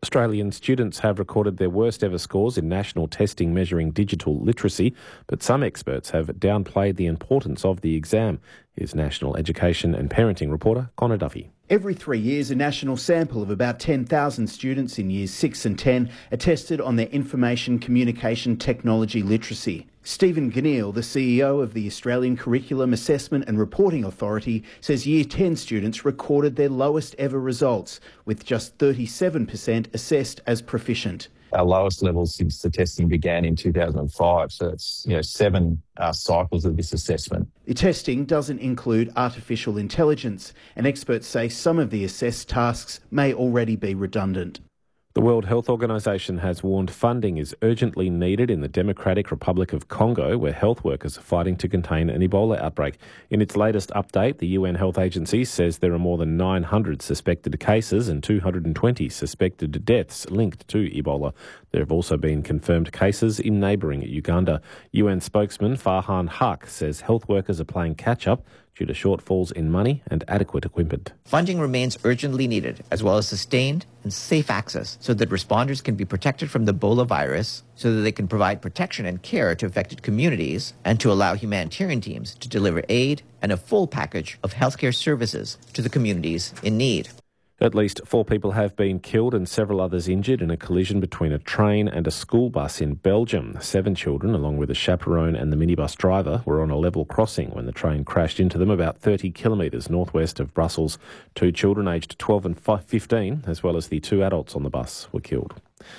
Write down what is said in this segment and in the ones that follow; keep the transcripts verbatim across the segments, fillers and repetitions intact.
Australian students have recorded their worst ever scores in national testing measuring digital literacy, but some experts have downplayed the importance of the exam. Here's National Education and Parenting reporter Connor Duffy. Every three years, a national sample of about ten thousand students in years six and ten are tested on their information communication technology literacy. Stephen Ganneil, the C E O of the Australian Curriculum Assessment and Reporting Authority, says year ten students recorded their lowest ever results, with just thirty-seven percent assessed as proficient. Our lowest levels since the testing began in two thousand five, so it's you know seven uh, cycles of this assessment. The testing doesn't include artificial intelligence, and experts say some of the assessed tasks may already be redundant. The World Health Organization has warned funding is urgently needed in the Democratic Republic of Congo, where health workers are fighting to contain an Ebola outbreak. In its latest update, the U N Health Agency says there are more than nine hundred suspected cases and two hundred twenty suspected deaths linked to Ebola. There have also been confirmed cases in neighbouring Uganda. U N spokesman Farhan Haq says health workers are playing catch-up due to shortfalls in money and adequate equipment. Funding remains urgently needed, as well as sustained and safe access, so that responders can be protected from the Ebola virus, so that they can provide protection and care to affected communities, and to allow humanitarian teams to deliver aid and a full package of healthcare services to the communities in need. At least four people have been killed and several others injured in a collision between a train and a school bus in Belgium. Seven children, along with a chaperone and the minibus driver, were on a level crossing when the train crashed into them about thirty kilometres northwest of Brussels. Two children aged twelve and fifteen, as well as the two adults on the bus, were killed.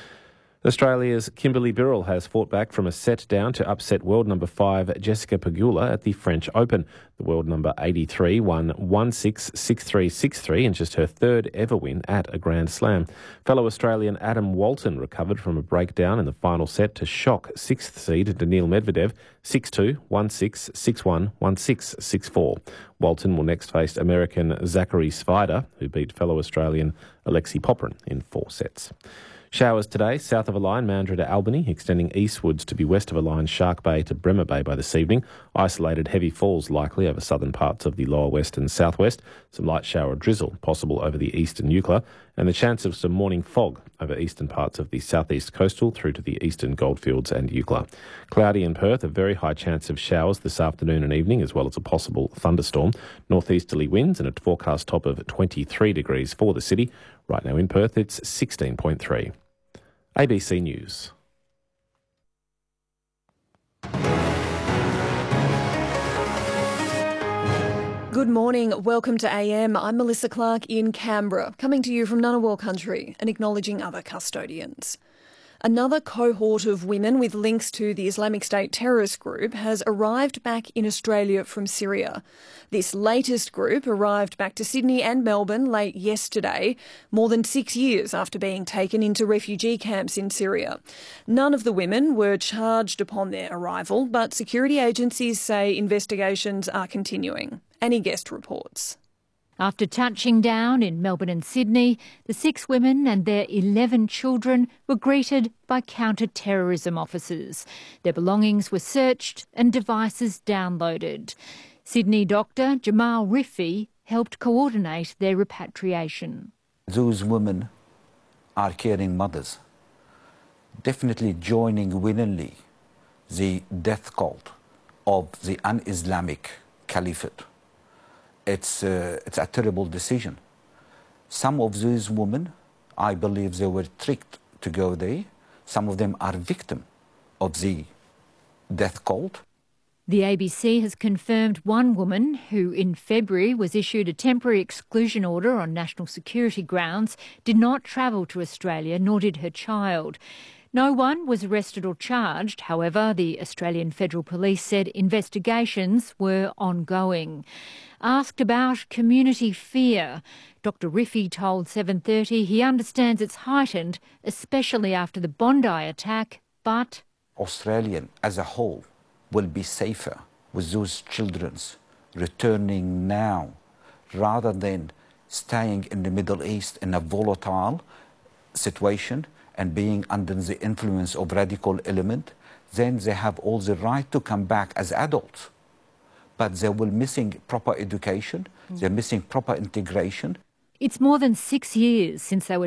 Australia's Kimberly Birrell has fought back from a set down to upset world number five Jessica Pegula at the French Open. The world number eighty-three won one six, six three, six three in just her third ever win at a Grand Slam. Fellow Australian Adam Walton recovered from a breakdown in the final set to shock sixth seed Daniil Medvedev six two, one six, six one, one six, six four. Walton will next face American Zachary Svider, who beat fellow Australian Alexei Popyrin in four sets. Showers today, south of a line, Mandurah to Albany, extending eastwards to be west of a line, Shark Bay to Bremer Bay by this evening. Isolated heavy falls likely over southern parts of the lower west and southwest. Some light shower drizzle possible over the eastern Eucla, and the chance of some morning fog over eastern parts of the southeast coastal through to the eastern Goldfields and Eucla. Cloudy in Perth, a very high chance of showers this afternoon and evening, as well as a possible thunderstorm. Northeasterly winds and a forecast top of twenty-three degrees for the city. Right now in Perth, it's sixteen point three. A B C News. Good morning. Welcome to A M. I'm Melissa Clark in Canberra, coming to you from Ngunnawal country and acknowledging other custodians. Another cohort of women with links to the Islamic State terrorist group has arrived back in Australia from Syria. This latest group arrived back to Sydney and Melbourne late yesterday, more than six years after being taken into refugee camps in Syria. None of the women were charged upon their arrival, but security agencies say investigations are continuing. Annie Guest reports. After touching down in Melbourne and Sydney, the six women and their eleven children were greeted by counter-terrorism officers. Their belongings were searched and devices downloaded. Sydney doctor Jamal Rifi helped coordinate their repatriation. Those women are caring mothers, definitely joining willingly the death cult of the un-Islamic caliphate. It's, uh, it's a terrible decision. Some of these women, I believe they were tricked to go there. Some of them are victims of the death cult. The A B C has confirmed one woman who in February was issued a temporary exclusion order on national security grounds did not travel to Australia, nor did her child. No one was arrested or charged. However, the Australian Federal Police said investigations were ongoing. Asked about community fear, Doctor Rifi told seven thirty he understands it's heightened, especially after the Bondi attack, but Australian as a whole will be safer with those children returning now rather than staying in the Middle East in a volatile situation and being under the influence of radical element. Then they have all the right to come back as adults. But they were missing proper education, mm. they're missing proper integration. It's more than six years since they were